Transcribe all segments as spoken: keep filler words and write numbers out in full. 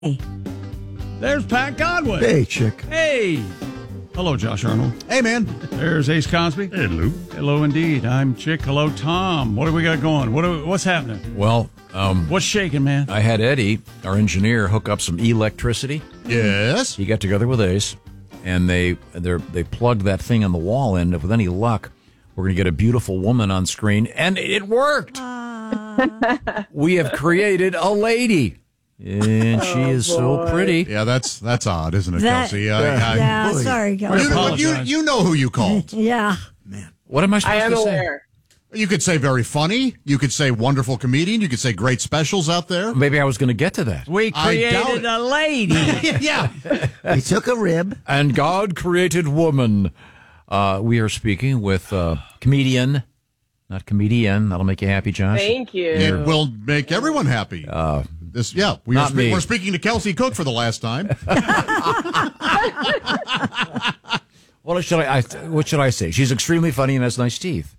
Hey. There's Pat Godwin. Hey, chick. Hey. Hello, Josh Arnold. Hey, man. There's Ace Cosby. Hello. Hello, indeed. I'm Chick. Hello, Tom. What do we got going? What do, what's happening? Well, um, What's shaking, man? I had Eddie, our engineer, hook up some electricity. Yes. He got together with Ace, and they they they plugged that thing on the wall in. With any luck, we're going to get a beautiful woman on screen, and it worked. Uh... we have created a lady. And she is so pretty. Yeah, that's that's odd, isn't it, That- Kelsey? I, I, yeah, really- sorry, Kelsey. You, know, you, Apologize. you know who you called. Yeah. Man. What am I supposed I am to say? aware. You could say very funny. You could say wonderful comedian. You could say great specials out there. Maybe I was going to get to that. We I doubt created it. a lady. Yeah. He took a rib. And God created woman. Uh, we are speaking with uh, comedian, not comedian. That'll make you happy, Josh. Thank you. It will make everyone happy. Uh, this, yeah, we are not spe- me. we're speaking to Kelsey Cook for the last time. What should I, I? What should I say? She's extremely funny and has nice teeth.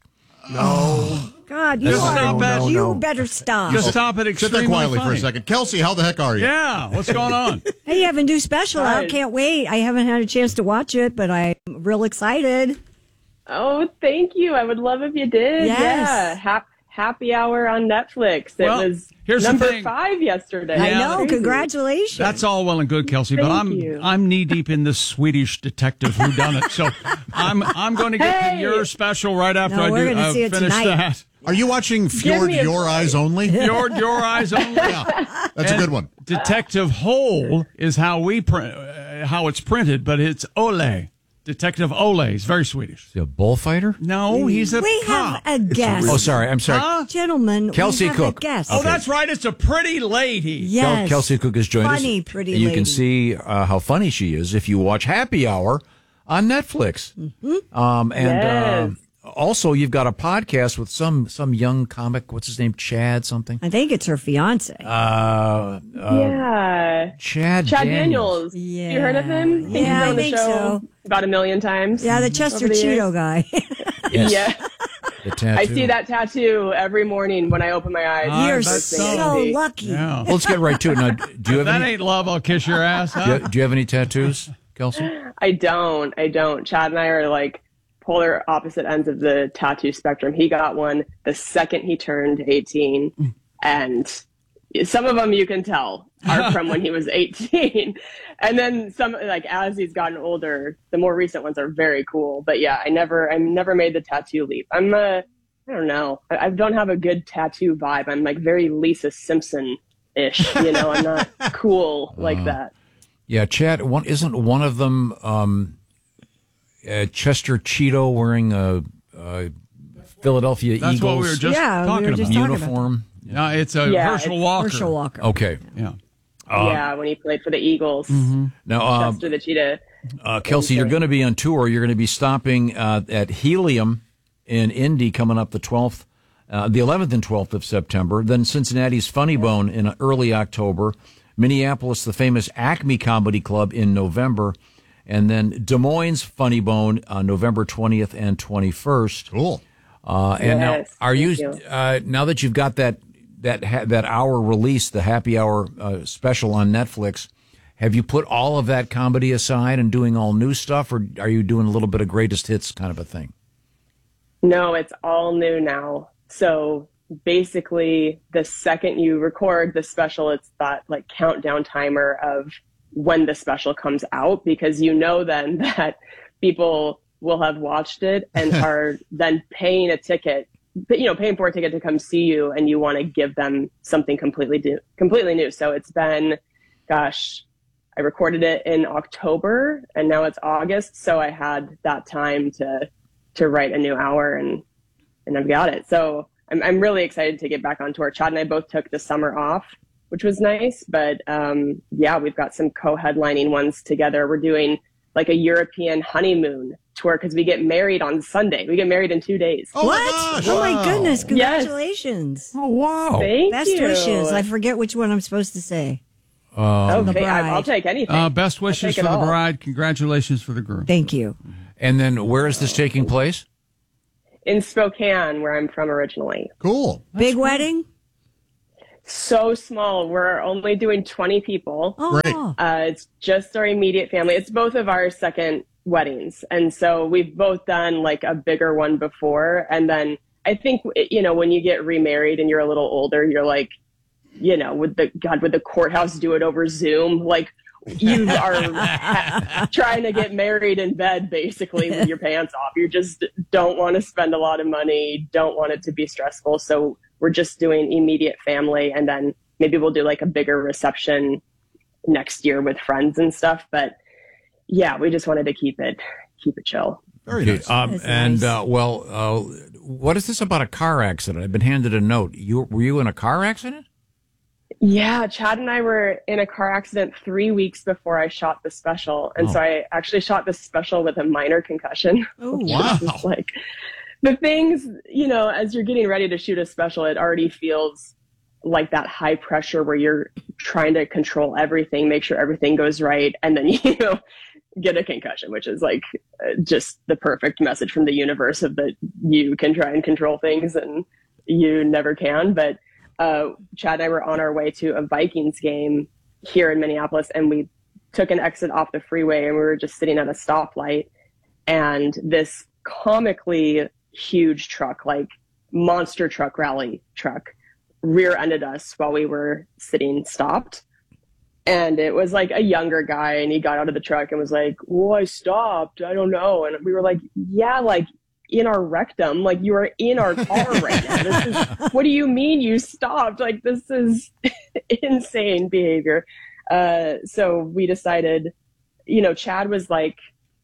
No. God, you, Just are, stop it. you No, no. better stop. Just stop it Sit extremely there quietly funny. for a second. Kelsey, how the heck are you? Yeah, what's going on? Hey, you have a new special out. Hi. Can't wait. I haven't had a chance to watch it, but I'm real excited. Oh, thank you. I would love if you did. Yes. Yeah. Hap- happy hour on Netflix. It Well, was here's the number thing. five yesterday. I Yeah. know. Crazy. Congratulations. That's all well and good, Kelsey, but Thank I'm you. I'm knee deep in this Swedish detective whodunit. So I'm I'm going to get to Hey! your special right after No, I we're do gonna uh, see it finish tonight. that. Are you watching Fjord me a Your break. Eyes Only? Your your eyes only. Yeah, that's a good one. Detective Hole is how we print uh, how it's printed, but it's Ole. Detective Ole. He's very Swedish. Is he a bullfighter? No, he's a we cop. have a guest. Oh, sorry. I'm sorry. Huh? Gentlemen, Kelsey we have Cook. a guest. Oh, Okay. that's right. It's a pretty lady. Yes. Kel- Kelsey Cook has joined us. Funny, pretty You lady. can see uh, how funny she is if you watch Happy Hour on Netflix. Mm-hmm. Um, and Yes. uh, also, you've got a podcast with some some young comic. What's his name? Chad something. I think it's her fiance. Uh, uh, Yeah. Chad. Chad Daniels. Daniels. You heard of him? Yeah, He's been I on the think show so. about a million times. yeah, the Chester over the years. Cheeto guy. Yes. Yeah. The tattoo. I see that tattoo every morning when I open my eyes. Ah, You're that's so so- lucky. Yeah. Well, let's get right to it. Now, do you have That any? ain't love. I'll kiss your ass. Do Huh? you, do you have any tattoos, Kelsey? I don't. I don't. Chad and I are like polar opposite ends of the tattoo spectrum. He got one the second he turned eighteen, and some of them you can tell are from when he was eighteen. And then some, like as he's gotten older, the more recent ones are very cool. But yeah, I never, I never made the tattoo leap. I'm a, I don't know. I, I don't have a good tattoo vibe. I'm like very Lisa Simpson ish. You know, I'm not cool like that. Yeah, Chad. One isn't one of them. Um, uh, Chester Cheeto wearing a, a Philadelphia That's Eagles what we were just Yeah, we talking were just about. talking uniform. No, it's a Yeah, Herschel it's Walker. Herschel Walker. Okay. Yeah. yeah, when he played for the Eagles, Now, um, Chester the Cheetah. Uh, Kelsey, you're going to be on tour. You're going to be stopping uh, at Helium in Indy coming up the twelfth, uh, the eleventh and twelfth of September. Then Cincinnati's Funny Bone in early October. Minneapolis, the famous Acme Comedy Club in November. And then Des Moines Funny Bone on November twentieth and twenty-first. Cool. Uh, and Yes, now, are you, thank you. Uh, now that you've got that that ha- that hour release, the Happy Hour uh, special on Netflix, have you put all of that comedy aside and doing all new stuff, or are you doing a little bit of greatest hits kind of a thing? No, it's all new now. So basically, the second you record the special, it's that like countdown timer of when the special comes out, because you know then that people will have watched it and are then paying a ticket, you know, paying for a ticket to come see you, and you want to give them something completely new, completely new. So it's been, gosh, I recorded it in October and now it's August. So I had that time to, to write a new hour, and, and I've got it. So I'm, I'm really excited to get back on tour. Chad and I both took the summer off, which was nice, but, um, yeah, we've got some co-headlining ones together. We're doing like a European honeymoon tour because we get married on Sunday. We get married in two days. Oh, what? my gosh. Oh, my Wow. goodness. Congratulations. Oh, wow. Thank Best you. wishes. I forget which one I'm supposed to say. Um, the Okay, I, bride. I'll take anything. Uh, best I'll wishes take for it the all. bride. Congratulations for the groom. Thank you. and then where is this taking place? In Spokane, where I'm from originally. Cool. Big wedding? So small. We're only doing twenty people. Oh, Great. Uh, it's just our immediate family. It's both of our second weddings. And so we've both done like a bigger one before. And then I think, you know, when you get remarried and you're a little older, you're like, you know, would the, God, would the courthouse do it over Zoom? Like, you are trying to get married in bed, basically, with your pants off. You just don't want to spend a lot of money, don't want it to be stressful. So we're just doing immediate family, and then maybe we'll do like a bigger reception next year with friends and stuff. But yeah, we just wanted to keep it keep it chill. Very Okay, nice. um, That's and nice. uh, well, uh, what is this about a car accident? I've been handed a note. You were you in a car accident? Yeah, Chad and I were in a car accident three weeks before I shot the special. And Oh. so I actually shot the special with a minor concussion. Oh, wow. It's like the things, you know, as you're getting ready to shoot a special, it already feels like that high pressure where you're trying to control everything, make sure everything goes right. And then, you know, get a concussion, which is like uh, just the perfect message from the universe of that you can try and control things and you never can. But Uh, Chad and I were on our way to a Vikings game here in Minneapolis, and we took an exit off the freeway, and we were just sitting at a stoplight, and this comically huge truck, like monster truck rally truck, rear-ended us while we were sitting stopped. And it was like a younger guy, and he got out of the truck and was like, well, I stopped, I don't know. And we were like, yeah, like in our rectum, like you are in our car right now. This is, what do you mean you stopped? Like, this is insane behavior. Uh, so we decided, you know, Chad was like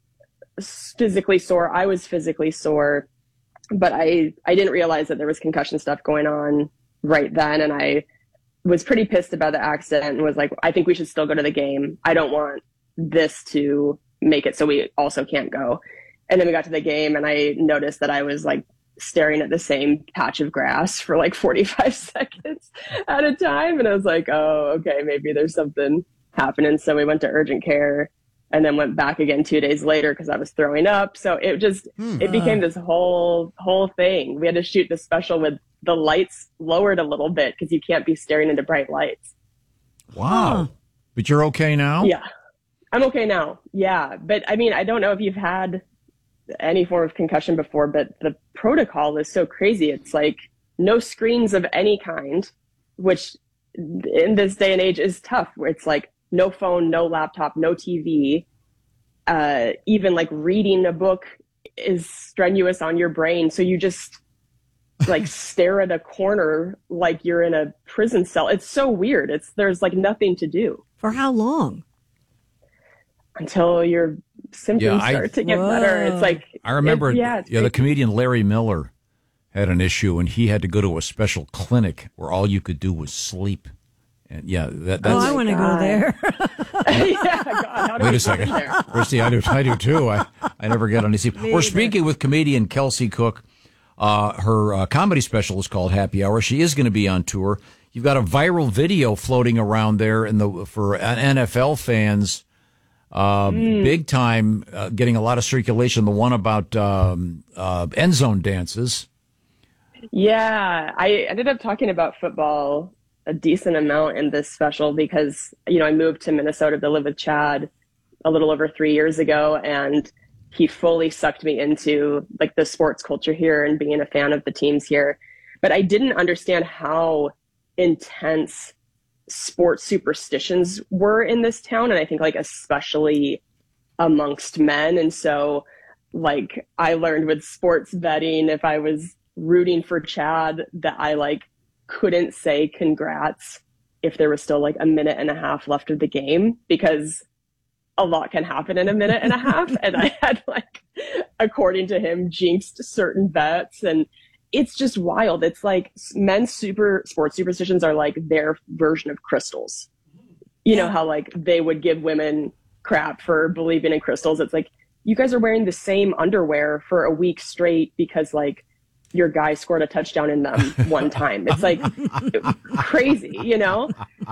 physically sore. I was physically sore, but I, I didn't realize that there was concussion stuff going on right then. And I was pretty pissed about the accident and was like, I think we should still go to the game. I don't want this to make it so we also can't go. And then we got to the game, and I noticed that I was like staring at the same patch of grass for like forty-five seconds at a time. And I was like, oh, okay, maybe there's something happening. So we went to urgent care and then went back again two days later because I was throwing up. So it just, Hmm. it became this whole, whole thing. We had to shoot the special with the lights lowered a little bit because you can't be staring into bright lights. Wow. But you're okay now? Yeah. I'm okay now. Yeah. But I mean, I don't know if you've had any form of concussion before, but the protocol is so crazy. It's like no screens of any kind, which in this day and age is tough, where it's like no phone, no laptop, no T V. Uh, even like reading a book is strenuous on your brain. So you just like stare at a corner like you're in a prison cell. It's so weird. It's there's like nothing to do For how long? until your symptoms Yeah, I- start to get better. It's like I remember, it- yeah, it's yeah, the crazy. comedian Larry Miller had an issue, and he had to go to a special clinic where all you could do was sleep. And yeah, that, Oh, that's. I want to go God. there. yeah, God, how do Wait we a second, get there? Christy. I do. I do too. I, I never get any sleep. We're speaking with comedian Kelsey Cook. Uh, her uh, comedy special is called Happy Hour. She is going to be on tour. You've got a viral video floating around there in the for N F L fans. Uh, Mm. Big time, uh, getting a lot of circulation. The one about um, uh, end zone dances. Yeah, I ended up talking about football a decent amount in this special because, you know, I moved to Minnesota to live with Chad a little over three years ago, and he fully sucked me into like the sports culture here and being a fan of the teams here. But I didn't understand how intense sports superstitions were in this town, and I think like especially amongst men. And so like I learned with sports betting, if I was rooting for Chad, that I like couldn't say congrats if there was still like a minute and a half left of the game, because a lot can happen in a minute and a half. And I had like, according to him, jinxed certain bets. And it's just wild. It's like men's super sports superstitions are like their version of crystals. You know how like they would give women crap for believing in crystals. It's like, you guys are wearing the same underwear for a week straight because like your guy scored a touchdown in them one time. It's like crazy, you know?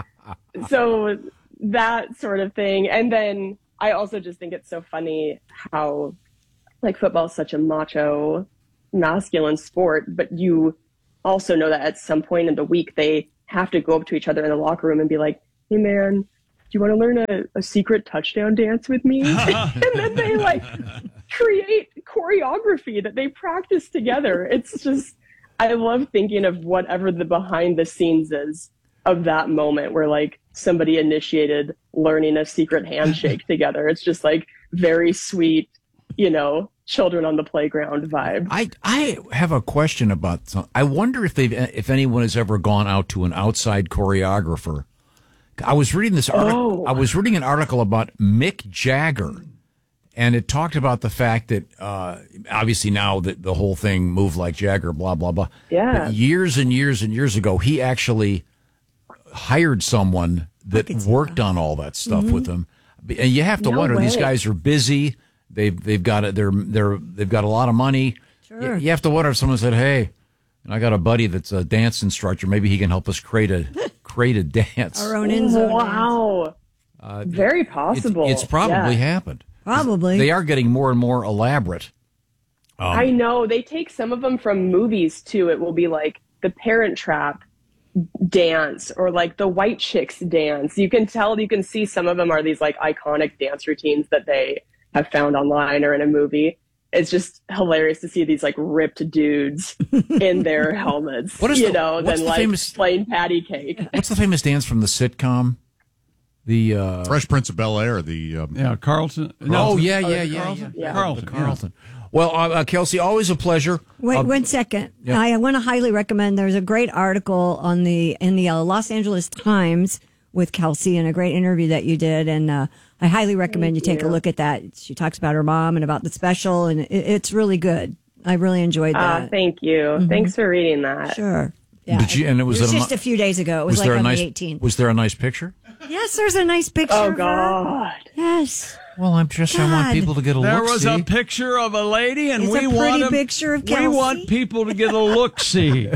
So that sort of thing. And then I also just think it's so funny how like football is such a macho, masculine sport, but you also know that at some point in the week they have to go up to each other in the locker room and be like, hey man, do you want to learn a, a secret touchdown dance with me? And then they like create choreography that they practice together. It's just, I love thinking of whatever the behind the scenes is of that moment where like somebody initiated learning a secret handshake together. It's just like very sweet, you know, children on the playground vibe. I, I have a question about some, I wonder if they've if anyone has ever gone out to an outside choreographer. I was reading this article. Oh. I was reading an article about Mick Jagger, and it talked about the fact that uh, obviously now that the whole thing moved like Jagger, blah blah blah. Yeah. But years and years and years ago, he actually hired someone that worked on all that stuff mm-hmm. with him. And you have to No wonder, way. these guys are busy. They've they've got a, they're they're they've got a lot of money. Sure. You, you have to wonder if someone said, "Hey, I got a buddy that's a dance instructor. Maybe he can help us create a create a dance." Our own in zone. Wow. Uh, Very It's, possible. it's probably Yeah. happened. Probably. They are getting more and more elaborate. Um, I know. They take some of them from movies too. It will be like the Parent Trap dance or like the White Chicks dance. You can tell, you can see some of them are these like iconic dance routines that they have found online or in a movie. It's just hilarious to see these like ripped dudes in their helmets, What is you the- know, what's then the like famous- plain patty cake. What's the famous dance from the sitcom? The uh, Fresh Prince of Bel-Air, the um, Yeah, Carlton. oh yeah yeah Oh, yeah Carlton. yeah, Yeah. Carlton. The Carlton. Well, uh, uh, Kelsey, always a pleasure. Wait Uh, one second. yeah. I want to highly recommend. There's a great article on the in the uh, Los Angeles Times with Kelsey and a great interview that you did, and uh, I highly recommend you take a look at that. She talks about her mom and about the special, and it, it's really good. I really enjoyed Ah, that. thank you. Thanks for reading that. Sure. Yeah. Did you? And it was, It was at a just ni- a few days ago. It was, there like a on nice? the eighteenth. Was there a nice picture? Yes, there's a nice picture. Oh of her. God. Yes. Well, I'm just. I want God. people to get a There look. was see. a picture of a lady, and It's we a want pretty 'em- picture of We Kelsey. want people to get a look see.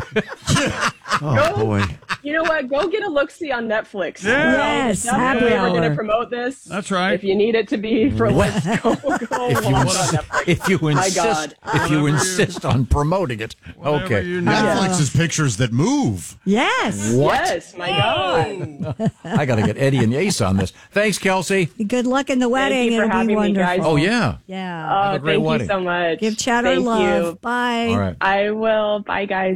Oh, boy. You know what? Go get a look-see on Netflix. Yeah. Yes, Definitely happy we're hour. going to promote this. That's right. If you need it to be for let's go, go if you, watch on insist, Netflix. if you My insist, God. if you Whatever you- insist on promoting it, Whatever okay. you need. Netflix is pictures that move. Yes. What? Yes, my God. I got to get Eddie and Yace on this. Thanks, Kelsey. Good luck in the wedding. you for It'll having be me, wonderful. guys. Oh yeah. Yeah. Oh, a great thank wedding. you so much. Give Chad our Thank love. you. Bye. All right. I will. Bye, guys.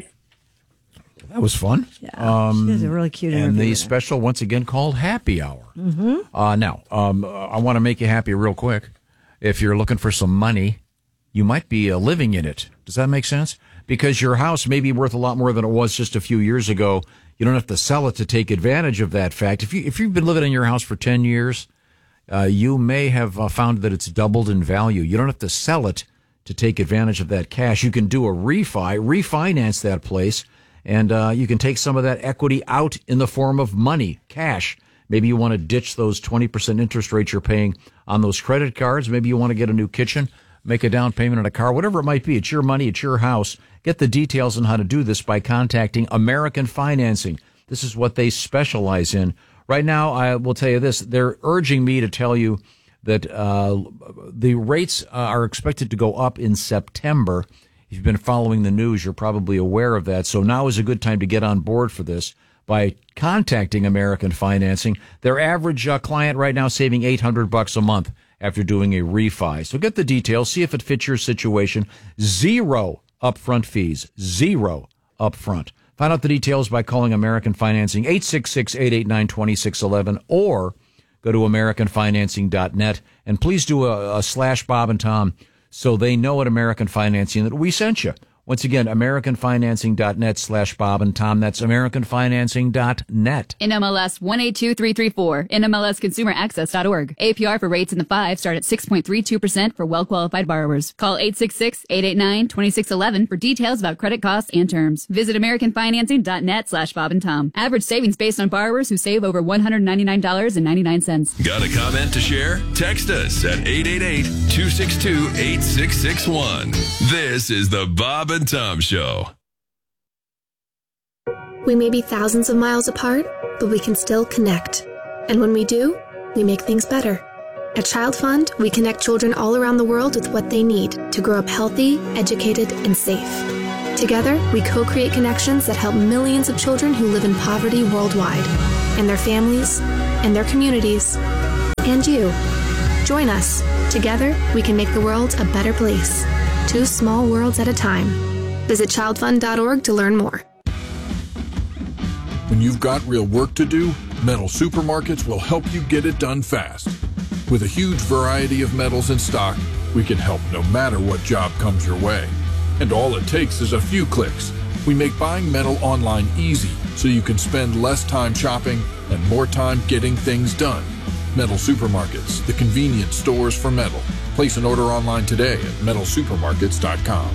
That was fun. Yeah. she was a really cute And interview. the special, once again, called Happy Hour. Mm-hmm. Uh, now, um, I want to make you happy real quick. If you're looking for some money, you might be uh, living in it. Does that make sense? Because your house may be worth a lot more than it was just a few years ago. You don't have to sell it to take advantage of that fact. If you if you've been living in your house for ten years, uh, you may have uh, found that it's doubled in value. You don't have to sell it to take advantage of that cash. You can do a refi, refinance that place, and uh, you can take some of that equity out in the form of money, cash. Maybe you want to ditch those twenty percent interest rates you're paying on those credit cards. Maybe you want to get a new kitchen, make a down payment on a car, whatever it might be. It's your money. It's your house. Get the details on how to do this by contacting American Financing. This is what they specialize in. Right now, I will tell you this. They're urging me to tell you that uh, the rates are expected to go up in September. If you've been following the news, you're probably aware of that. So now is a good time to get on board for this by contacting American Financing. Their average uh, client right now saving eight hundred bucks a month after doing a refi. So get the details, see if it fits your situation. Zero upfront fees. Zero upfront. Find out the details by calling American Financing eight six six, eight eight nine, two six one one or go to american financing dot net. And please do a, a slash Bob and Tom so they know at American Financing that we sent you. Once again, american financing dot net slash Bob and Tom. That's american financing dot net. N M L S one eight two three three four, N M L S consumer access dot org. A P R for rates in the five start at six point three two percent for well-qualified borrowers. Call eight six six, eight eight nine, two six one one for details about credit costs and terms. Visit american financing dot net slash Bob and Tom. Average savings based on borrowers who save over one hundred ninety-nine dollars and ninety-nine cents. Got a comment to share? Text us at eight eight eight, two six two, eight six six one. This is the Bob and Tom Show. We may be thousands of miles apart, but we can still connect. And when we do, we make things better. At Child Fund, we connect children all around the world with what they need to grow up healthy, educated, and safe. Together, we co-create connections that help millions of children who live in poverty worldwide, and their families, and their communities, and you. Join us. Together, we can make the world a better place. Two small worlds at a time. Visit child fund dot org to learn more. When you've got real work to do, Metal Supermarkets will help you get it done fast. With a huge variety of metals in stock, we can help no matter what job comes your way. And all it takes is a few clicks. We make buying metal online easy so you can spend less time shopping and more time getting things done. Metal Supermarkets, the convenient stores for metal. Place an order online today at metal supermarkets dot com.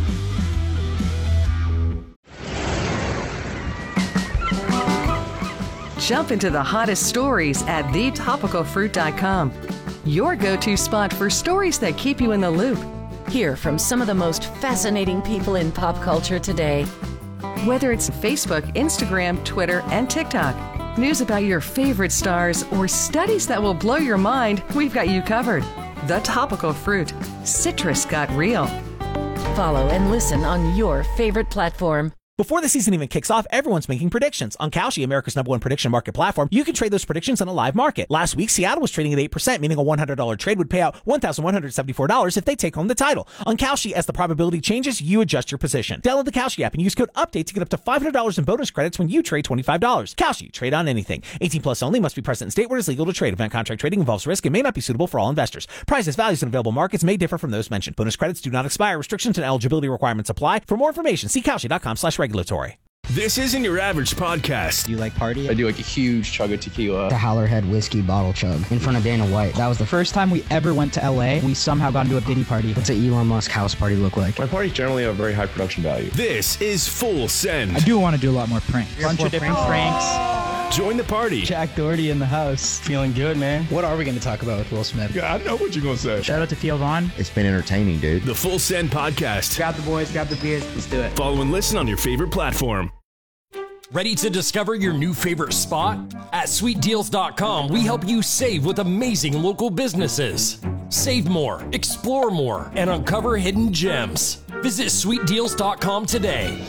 Jump into the hottest stories at the topical fruit dot com. Your go-to spot for stories that keep you in the loop. Hear from some of the most fascinating people in pop culture today. Whether it's Facebook, Instagram, Twitter, and TikTok, news about your favorite stars, or studies that will blow your mind, we've got you covered. The Topical Fruit. Citrus got real. Follow and listen on your favorite platform. Before the season even kicks off, everyone's making predictions. On Kalshi, America's number one prediction market platform, you can trade those predictions on a live market. Last week, Seattle was trading at eight percent, meaning a one hundred dollars trade would pay out one thousand one hundred seventy-four dollars if they take home the title. On Kalshi, as the probability changes, you adjust your position. Download the Kalshi app and use code UPDATE to get up to five hundred dollars in bonus credits when you trade twenty-five dollars. Kalshi, trade on anything. eighteen plus only, must be present in state where it is legal to trade. Event contract trading involves risk and may not be suitable for all investors. Prices, values, and available markets may differ from those mentioned. Bonus credits do not expire. Restrictions and eligibility requirements apply. For more information, see Kalshi dot com slash regulatory. This isn't your average podcast. Do you like party? I do like a huge chug of tequila. The Howlerhead whiskey bottle chug in front of Dana White. That was the first time we ever went to L A. We somehow got into a Diddy party. What's an Elon Musk house party look like? My parties generally have very high production value. This is Full Send. I do want to do a lot more pranks. A bunch of different pranks. pranks. Join the party. Jack Doherty in the house. Feeling good, man. What are we going to talk about with Will Smith? Yeah, I know what you're going to say. Shout out to Theo Vaughn. It's been entertaining, dude. The Full Send podcast. Grab the boys, grab the beers. Let's do it. Follow and listen on your favorite platform. Ready to discover your new favorite spot? At sweet deals dot com, we help you save with amazing local businesses. Save more, explore more, and uncover hidden gems. Visit sweet deals dot com today.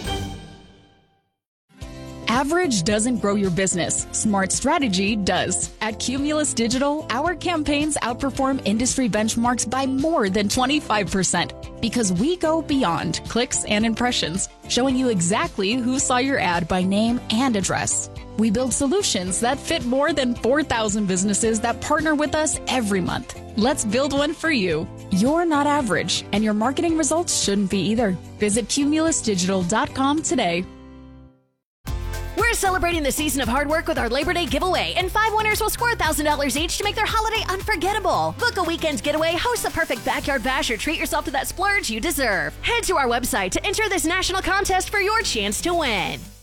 Average doesn't grow your business. Smart strategy does. At Cumulus Digital, our campaigns outperform industry benchmarks by more than twenty-five percent because we go beyond clicks and impressions, showing you exactly who saw your ad by name and address. We build solutions that fit more than four thousand businesses that partner with us every month. Let's build one for you. You're not average, and your marketing results shouldn't be either. Visit cumulus digital dot com today. We're celebrating the season of hard work with our Labor Day giveaway, and five winners will score one thousand dollars each to make their holiday unforgettable. Book a weekend getaway, host the perfect backyard bash, or treat yourself to that splurge you deserve. Head to our website to enter this national contest for your chance to win.